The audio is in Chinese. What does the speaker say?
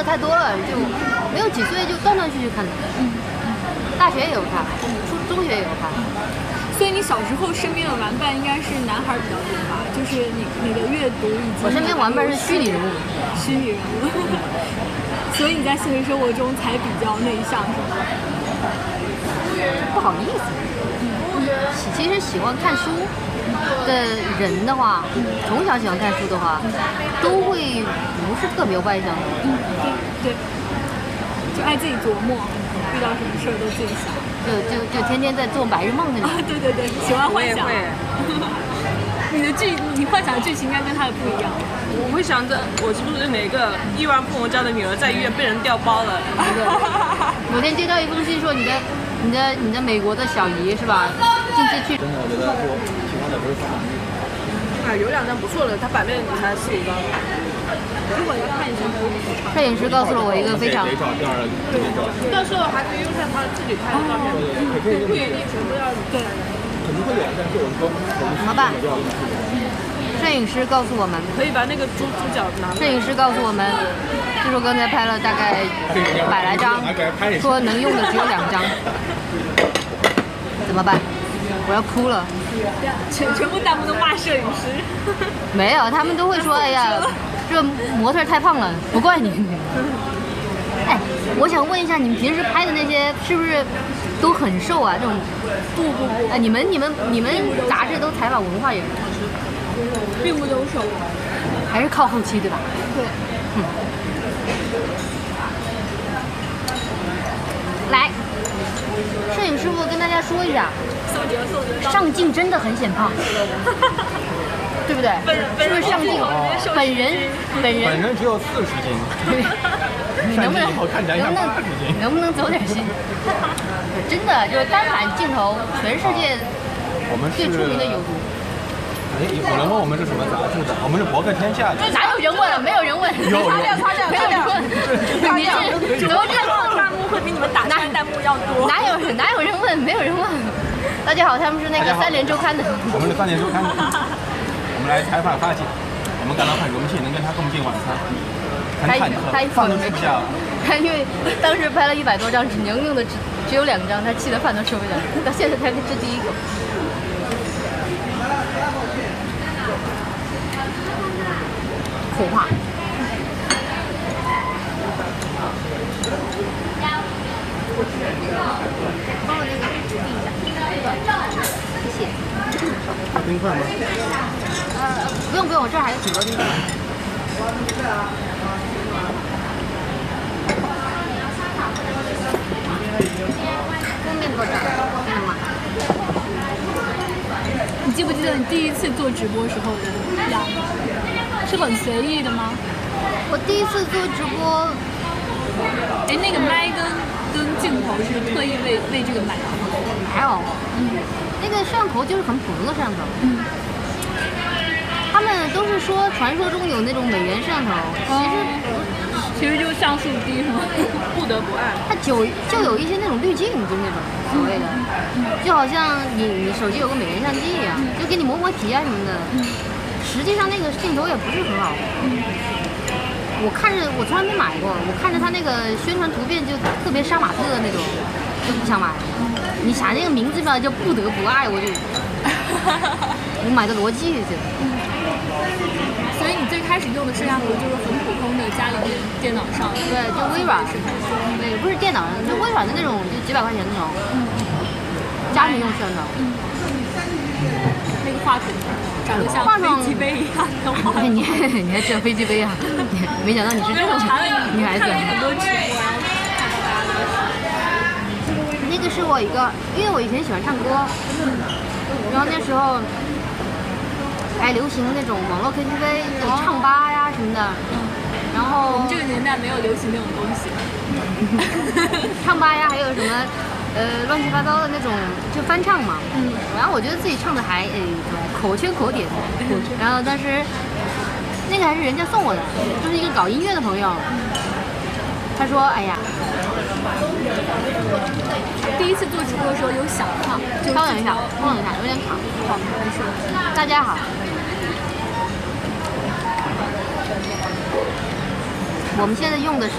的太多了，就没有几岁就断断续续看的。大学也有看，中学也有看。 所以你小时候身边的玩伴应该是男孩比较多吧？就是你的阅读以及我身边玩伴是虚拟人物， 虚拟人物，所以你在现实生活中才比较内向，是吗？ 不好意思。其实喜欢看书的人的话，从小喜欢看书的话，都会不是特别外向的。 对，就爱自己琢磨，遇到什么事儿都自己想。 就天天在做白日梦那种。 对，喜欢幻想。你幻想的剧情应该跟他的不一样。 我会想着我是不是哪个亿万富翁家的女儿在医院被人调包了。 某天接到一封信说你的美国的小姨是吧？近期去。 真的，我觉得喜欢的不是反面。 有2张不错的，它版面才4、5张。 如果要看一下， 摄影师告诉了我一个非常。 第二照。 到时候还可以用上他自己拍的照片，不一定全部要对。 肯定会有，但是我说怎么办？摄影师告诉我们， 可以把那个猪脚拿。 摄影师告诉我们，据说刚才拍了大概100来张，说能用的只有2张，怎么办？我要哭了。 全部弹幕都骂摄影师。 没有，他们都会说，哎呀，这模特太胖了，不怪你。哎，我想问一下，你们平时拍的那些是不是都很瘦啊？这种不， 你们杂志都采访文化人， 并不都瘦， 还是靠后期对吧？ 对。 来，摄影师傅跟大家说一下，上镜真的很显胖，对不对？是不是上镜？本人只有40斤。 你能不能走点心？真的就是单反镜头，全世界最出名的有毒。 有人问我们是什么杂志的？我们是博客天下的。 哪有人问？没有人问。 擦掉。 没有人问。你是怎么这样？ 弹幕会比你们打开弹幕要多。 哪有人问？没有人问。大家好，他们是那个3联周刊的。 我们是3联周刊的。我们来采访发姐，我们感到很荣幸能跟她共进晚餐。 他一饭都吃不下了。他因为当时拍了100多张，能用的只有2张，他气得饭都吃不下，到现在才吃第1口。可怕。帮我那个递一下，谢谢。 冰块吗？ 不用，我这儿还有挺多冰块。封面多少？真的吗？ 你记不记得你第一次做直播时候的样子？是很随意的吗？ 我第一次做直播， 那个麦跟镜头是特意为这个买的吗？ 没有，那个摄像头就是很普通的摄像头。他们都是说传说中有那种美颜摄像头， 其实就是像素低是吗？ 不得不爱。 它就有一些那种滤镜，就那种所谓的，就好像你手机有个美颜相机一样，就给你磨皮啊什么的。实际上那个镜头也不是很好。我从来没买过，我看着它那个宣传图片就特别杀马特那种，就不想买。你想那个名字吧，叫不得不爱，我买的逻辑去。 所以你最开始用的摄像头就是很普通的家里面电脑上， 对，就微软，对，不是电脑，就微软的那种，就几百块钱那种，家庭用摄像头。 那个话筒长得像飞机杯一样的话筒。 你还知道飞机杯啊？没想到你是这种女孩子。 很多直播， 那个是我一个，因为我以前喜欢唱歌，然后那时候还流行那种网络 KTV，就唱吧呀什么的。然后我们这个年代没有流行那种东西。 唱吧呀，还有什么乱七八糟的那种，就翻唱嘛。然后我觉得自己唱的还口圈口点。然后当时那个还是人家送我的，就是一个搞音乐的朋友。他说：“哎呀， 第一次做直播的时候有想唱， 稍等一下，有点卡。 好，没事。 大家好，我们现在用的是。”